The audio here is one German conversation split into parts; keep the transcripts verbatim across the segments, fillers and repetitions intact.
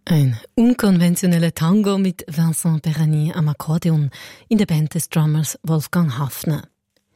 Ein unkonventioneller Tango mit Vincent Perroni am Akkordeon in der Band des Drummers Wolfgang Haffner.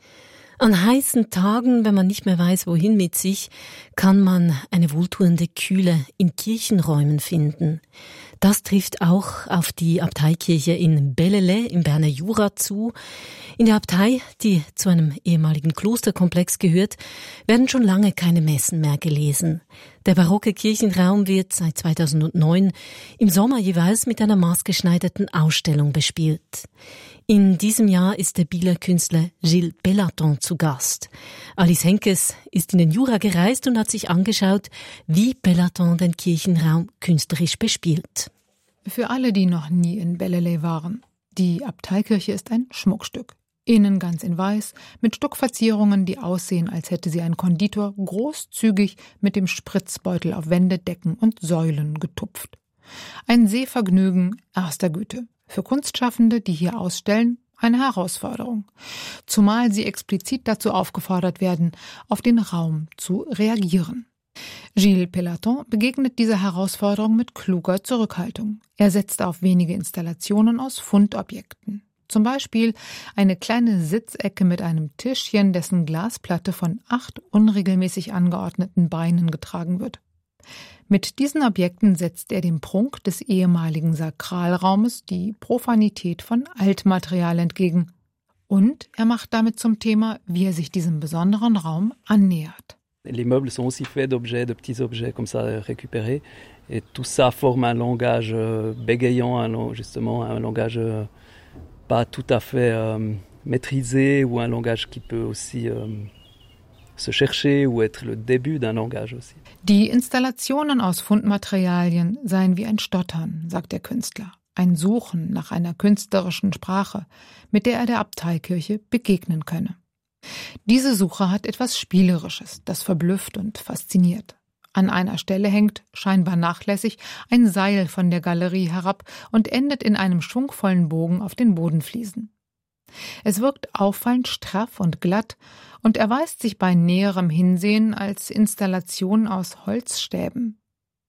An heißen Tagen, wenn man nicht mehr weiß, wohin mit sich, kann man eine wohltuende Kühle in Kirchenräumen finden. Das trifft auch auf die Abteikirche in Bellelay im Berner Jura zu. In der Abtei, die zu einem ehemaligen Klosterkomplex gehört, werden schon lange keine Messen mehr gelesen. Der barocke Kirchenraum wird seit zweitausendneun im Sommer jeweils mit einer maßgeschneiderten Ausstellung bespielt. In diesem Jahr ist der Bieler Künstler Gilles Pellaton zu Gast. Alice Henkes ist in den Jura gereist und hat sich angeschaut, wie Pellaton den Kirchenraum künstlerisch bespielt. Für alle, die noch nie in Bellelay waren, die Abteikirche ist ein Schmuckstück. Innen ganz in weiß, mit Stuckverzierungen, die aussehen, als hätte sie ein Konditor großzügig mit dem Spritzbeutel auf Wände, Decken und Säulen getupft. Ein Sehvergnügen erster Güte. Für Kunstschaffende, die hier ausstellen, eine Herausforderung. Zumal sie explizit dazu aufgefordert werden, auf den Raum zu reagieren. Gilles Pellaton begegnet dieser Herausforderung mit kluger Zurückhaltung. Er setzt auf wenige Installationen aus Fundobjekten. Zum Beispiel eine kleine Sitzecke mit einem Tischchen, dessen Glasplatte von acht unregelmäßig angeordneten Beinen getragen wird. Mit diesen Objekten setzt er dem Prunk des ehemaligen Sakralraumes die Profanität von Altmaterial entgegen. Und er macht damit zum Thema, wie er sich diesem besonderen Raum annähert. Les meubles sont aussi faits d'objets, de petits objets comme ça récupérés. Et tout ça forme un langage bégayant, un, justement un langage pas tout à fait euh, maîtrisé ou un langage qui peut aussi euh, se chercher ou être le début d'un langage aussi. Die Installationen aus Fundmaterialien seien wie ein Stottern, sagt der Künstler. Ein Suchen nach einer künstlerischen Sprache, mit der er der Abteikirche begegnen könne. Diese Suche hat etwas Spielerisches, das verblüfft und fasziniert. An einer Stelle hängt, scheinbar nachlässig, ein Seil von der Galerie herab und endet in einem schwungvollen Bogen auf den Bodenfliesen. Es wirkt auffallend straff und glatt und erweist sich bei näherem Hinsehen als Installation aus Holzstäben.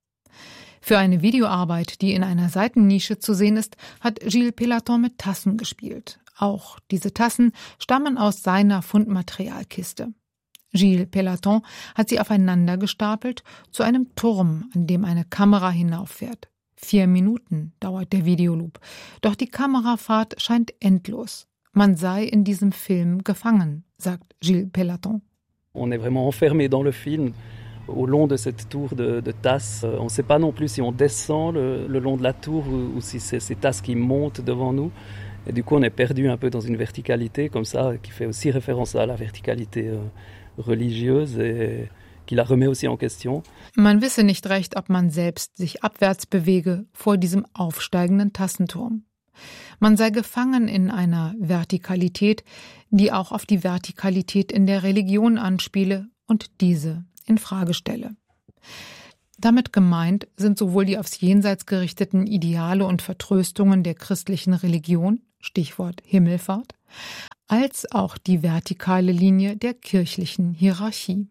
Für eine Videoarbeit, die in einer Seitennische zu sehen ist, hat Gilles Pellaton mit Tassen gespielt. Auch diese Tassen stammen aus seiner Fundmaterialkiste. Gilles Pellaton hat sie aufeinander gestapelt zu einem Turm, an dem eine Kamera hinauffährt. Vier Minuten dauert der Videoloop, doch die Kamerafahrt scheint endlos. Man sei in diesem Film gefangen, sagt Gilles Pellaton. On est vraiment enfermé dans le film. Au long de cette tour de, de tasses, on ne sait pas non plus si on descend le, le long de la tour ou, ou si c'est ces tasses qui montent devant nous. Et du coup, on est perdu un peu dans une verticalité comme ça, qui fait aussi référence à la verticalité euh, religieuse et qui la remet aussi en question. Man wisse nicht recht, ob man selbst sich abwärts bewege vor diesem aufsteigenden Tassenturm. Man sei gefangen in einer Vertikalität, die auch auf die Vertikalität in der Religion anspiele und diese in Frage stelle. Damit gemeint sind sowohl die aufs Jenseits gerichteten Ideale und Vertröstungen der christlichen Religion, Stichwort Himmelfahrt, als auch die vertikale Linie der kirchlichen Hierarchie.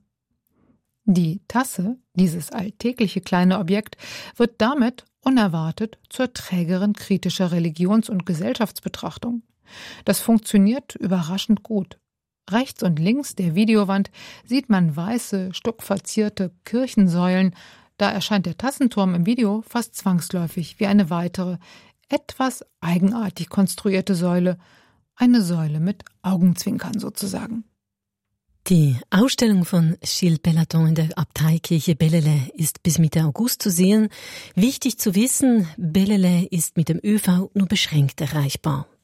Die Tasse, dieses alltägliche kleine Objekt, wird damit unerwartet zur Trägerin kritischer Religions- und Gesellschaftsbetrachtung. Das funktioniert überraschend gut. Rechts und links der Videowand sieht man weiße, stuckverzierte Kirchensäulen. Da erscheint der Tassenturm im Video fast zwangsläufig wie eine weitere, etwas eigenartig konstruierte Säule. Eine Säule mit Augenzwinkern sozusagen. Die Ausstellung von Gilles Pellaton in der Abteikirche Bellelay ist bis Mitte August zu sehen. Wichtig zu wissen, Bellelay ist mit dem ÖV nur beschränkt erreichbar.